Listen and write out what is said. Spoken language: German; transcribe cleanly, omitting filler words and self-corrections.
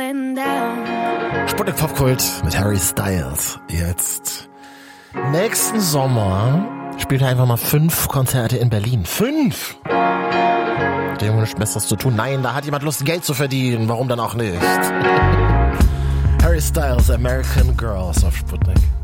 getting down. Sputnik Popkult mit Harry Styles. Jetzt. Nächsten Sommer spielt er einfach mal 5 Konzerte in Berlin. 5! Dem nichts Besseres zu tun. Nein, da hat jemand Lust, Geld zu verdienen. Warum dann auch nicht? Harry Styles, American Girls auf Sputnik.